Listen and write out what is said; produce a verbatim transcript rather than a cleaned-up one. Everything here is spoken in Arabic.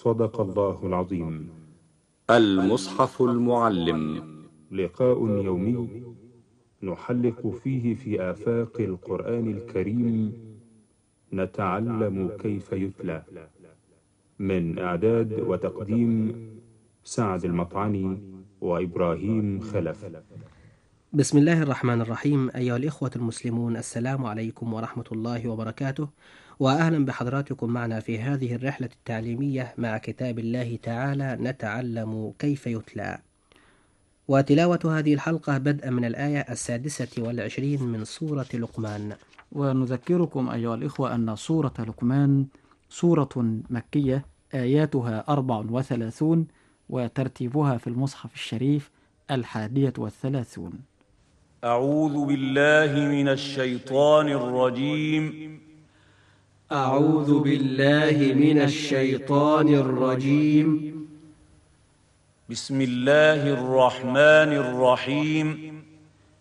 صدق الله العظيم. المصحف المعلم، لقاء يومي نحلق فيه في آفاق القرآن الكريم، نتعلم كيف يتلى. من إعداد وتقديم سعد المطعني وإبراهيم خلف. بسم الله الرحمن الرحيم. أيها الإخوة المسلمون، السلام عليكم ورحمة الله وبركاته، وأهلا بحضراتكم معنا في هذه الرحلة التعليمية مع كتاب الله تعالى نتعلم كيف يتلى. وتلاوة هذه الحلقة بدءا من الآية السادسة والعشرين من سورة لقمان. ونذكركم أيها الإخوة أن سورة لقمان سورة مكية آياتها أربع وثلاثون، وترتيبها في المصحف الشريف الحادية والثلاثون. أعوذ بالله من الشيطان الرجيم. أعوذ بالله من الشيطان الرجيم. بسم الله الرحمن الرحيم.